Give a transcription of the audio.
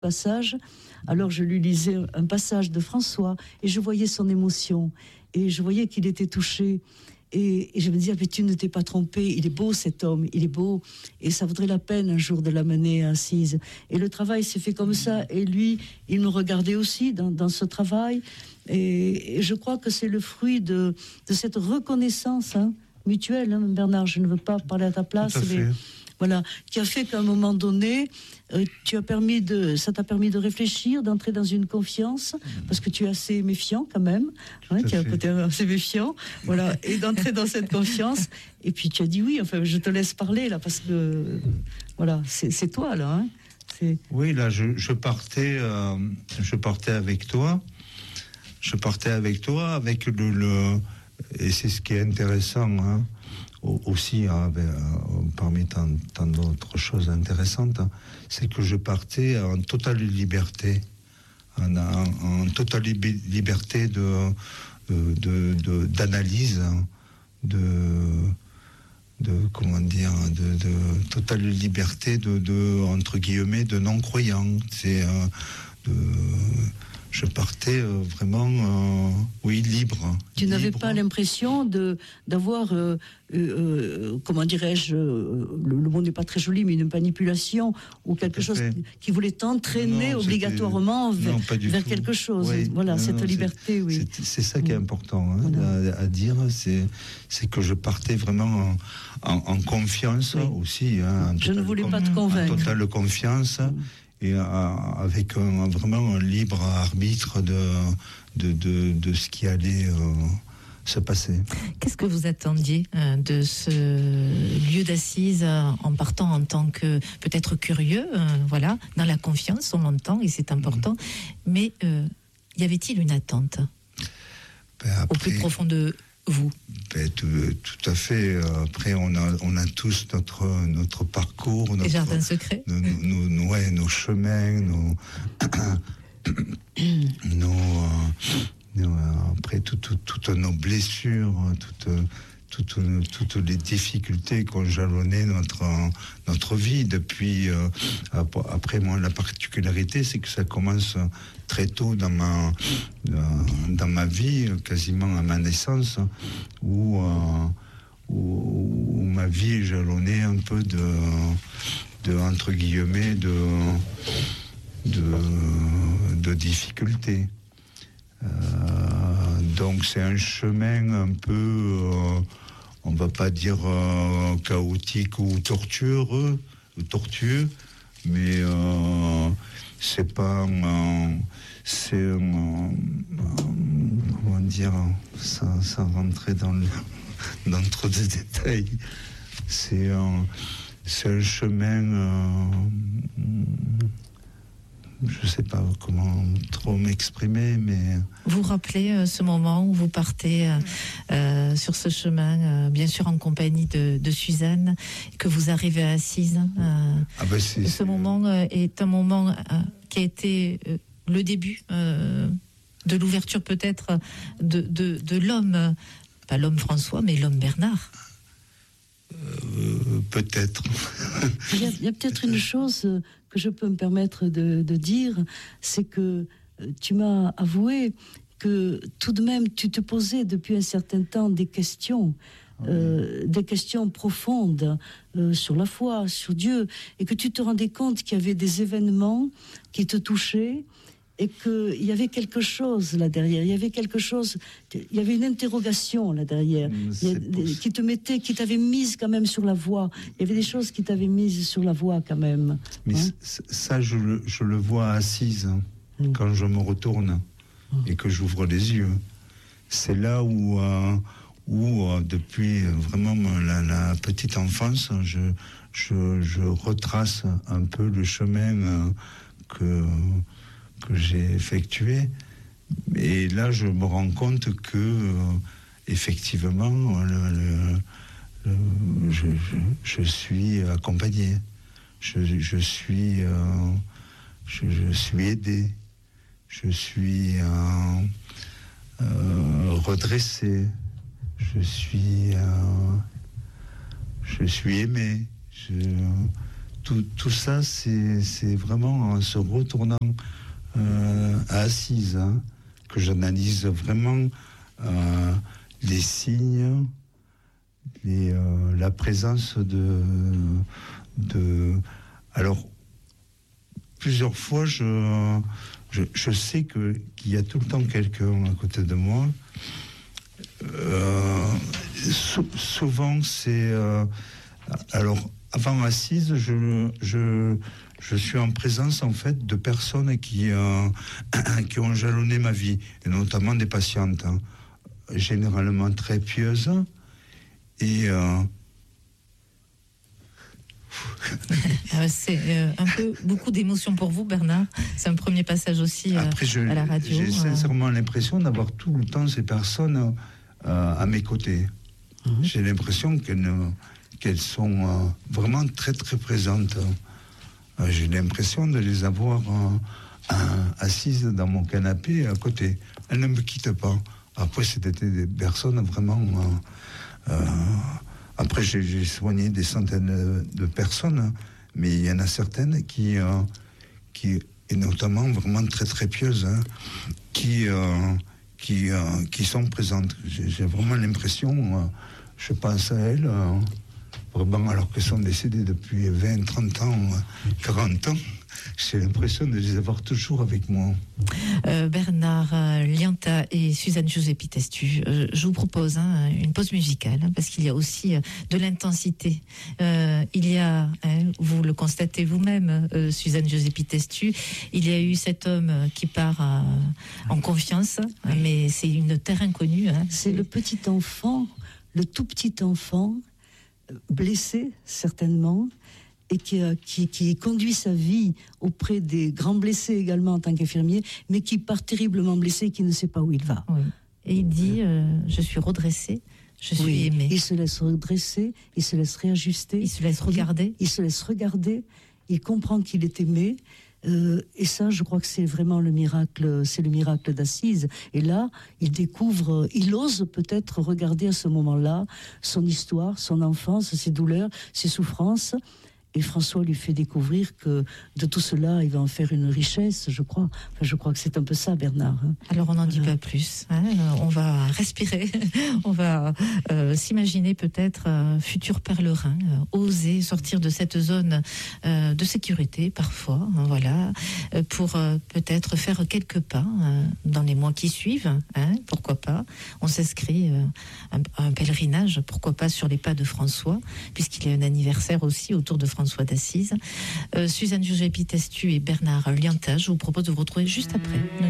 passage. Alors je lui lisais un passage de François et je voyais son émotion et je voyais qu'il était touché. Et je me disais, mais tu ne t'es pas trompé, il est beau cet homme, il est beau, et ça vaudrait la peine un jour de l'amener à Assise. Et le travail s'est fait comme ça, et lui, il me regardait aussi dans ce travail, et je crois que c'est le fruit de cette reconnaissance mutuelle, Bernard, je ne veux pas parler à ta place, mais voilà, qui a fait qu'à un moment donné, ça t'a permis de réfléchir, d'entrer dans une confiance, parce que tu es assez méfiant quand même, tu as un côté assez méfiant, voilà, et d'entrer dans cette confiance, et puis tu as dit oui, enfin je te laisse parler là, parce que voilà, c'est toi là. Oui, là je partais avec toi, avec le et c'est ce qui est intéressant, aussi, parmi tant d'autres choses intéressantes, c'est que je partais en totale liberté, en totale liberté d'analyse, de totale liberté entre guillemets de non-croyants. Je partais vraiment, libre. Tu n'avais pas l'impression d'avoir, comment dirais-je, le mot n'est pas très joli, mais une manipulation ou quelque chose qui voulait t'entraîner obligatoirement vers quelque chose. Oui, voilà, cette liberté, oui. C'est ça qui est important à dire, c'est que je partais vraiment en confiance aussi. Je ne voulais pas te convaincre. En totale confiance. Et avec vraiment un libre arbitre de ce qui allait se passer. Qu'est-ce que vous attendiez de ce lieu d'assises en partant en tant que peut-être curieux, voilà, dans la confiance, on l'entend et c'est important, mais y avait-il une attente au plus profond de vous? Tout à fait. Après, on a tous notre parcours, les jardins secrets, nos chemins, après toutes nos blessures, toutes les difficultés qu'ont jalonné notre vie depuis. Après, moi, la particularité, c'est que ça commence très tôt dans ma vie, quasiment à ma naissance, où ma vie est jalonnée un peu de entre guillemets de difficultés. Donc c'est un chemin un peu, on va pas dire chaotique ou tortueux, mais c'est pas, comment dire, sans rentrer dans trop de détails. C'est un chemin. Je ne sais pas comment trop m'exprimer, mais... Vous rappelez ce moment où vous partez sur ce chemin, bien sûr en compagnie de Suzanne, que vous arrivez à Assise. Ce moment est un moment qui a été le début de l'ouverture peut-être de l'homme, pas l'homme François, mais l'homme Bernard. Peut-être. Il y a peut-être une chose que je peux me permettre de dire, c'est que tu m'as avoué que tout de même tu te posais depuis un certain temps des questions, des questions profondes sur la foi, sur Dieu, et que tu te rendais compte qu'il y avait des événements qui te touchaient, et qu'il y avait quelque chose là derrière, il y avait une interrogation là derrière, qui t'avait mise quand même sur la voie. Il y avait des choses qui t'avaient mise sur la voie quand même. Mais ça, je le vois Assise, quand je me retourne et que j'ouvre les yeux. C'est là où depuis vraiment la petite enfance, je retrace un peu le chemin que j'ai effectué, et là je me rends compte que effectivement je suis accompagné, je suis aidé, je suis redressé, je suis aimé, tout ça, c'est vraiment en se retournant à Assise que j'analyse vraiment les signes, la présence de. Alors, plusieurs fois, je sais qu'il y a tout le temps quelqu'un à côté de moi. Souvent, c'est... alors, avant Assise, je suis en présence, en fait, de personnes qui ont jalonné ma vie, et notamment des patientes, généralement très pieuses, et... c'est un peu beaucoup d'émotions pour vous, Bernard. C'est un premier passage aussi Après, à la radio. J'ai sincèrement l'impression d'avoir tout le temps ces personnes à mes côtés. J'ai l'impression qu'elles sont vraiment très très présentes. J'ai l'impression de les avoir assises dans mon canapé à côté. Elles ne me quittent pas. Après, c'était des personnes vraiment... Après, j'ai soigné des centaines de personnes, mais il y en a certaines qui et notamment vraiment très très pieuses, qui sont présentes. J'ai vraiment l'impression, je pense à elles, vraiment alors qu'elles sont décédées depuis 20, 30 ans, 40 ans. J'ai l'impression de les avoir toujours avec moi. Bernard Lianta et Suzanne Giuseppi Testu, je vous propose une pause musicale, parce qu'il y a aussi de l'intensité. Il y a, vous le constatez vous-même, Suzanne Giuseppi Testu, il y a eu cet homme qui part en confiance, mais c'est une terre inconnue. C'est le petit enfant, le tout petit enfant, blessé certainement, et qui conduit sa vie auprès des grands blessés également en tant qu'infirmier, mais qui part terriblement blessé et qui ne sait pas où il va. Oui. Et il dit, je suis redressé, je suis aimé. Il se laisse redresser, il se laisse réajuster. Il se laisse regarder. Il se laisse regarder, il comprend qu'il est aimé. Et ça, je crois que c'est vraiment le miracle, c'est le miracle d'Assise. Et là, il découvre, il ose peut-être regarder à ce moment-là son histoire, son enfance, ses douleurs, ses souffrances. Et François lui fait découvrir que de tout cela, il va en faire une richesse, je crois. Enfin, je crois que c'est un peu ça, Bernard. Alors, on n'en dit pas plus. On va respirer. On va s'imaginer peut-être futur pèlerin, oser sortir de cette zone de sécurité, parfois, voilà, pour peut-être faire quelques pas dans les mois qui suivent. Pourquoi pas. On s'inscrit un pèlerinage, pourquoi pas sur les pas de François, puisqu'il y a un anniversaire aussi autour de François d'Assise. Suzanne Giuseppi Testu et Bernard Lianta, je vous propose de vous retrouver juste après.